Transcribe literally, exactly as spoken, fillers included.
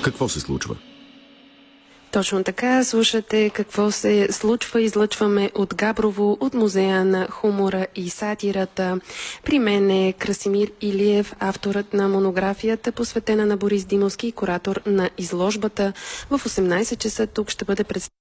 Какво се случва? Точно така, слушате какво се случва. Излъчваме от Габрово, от Музея на хумора и сатирата. При мен е Красимир Илиев, авторът на монографията, посветена на Борис Димовски, куратор на изложбата. В осемнайсет часа тук ще бъде представен